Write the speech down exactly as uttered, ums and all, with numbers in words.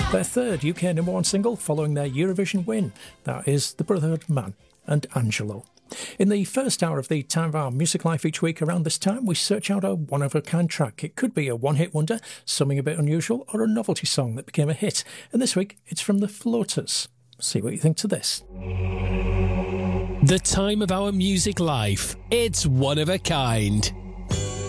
Their third U K number one single following their Eurovision win. That is The Brotherhood Man and Angelo. In the first hour of the Time of Our Music Life each week around this time, we search out a one-of-a-kind track. It could be a one-hit wonder, something a bit unusual, or a novelty song that became a hit. And this week, it's from the Floaters. See what you think to this. The Time of Our Music Life. It's one of a kind.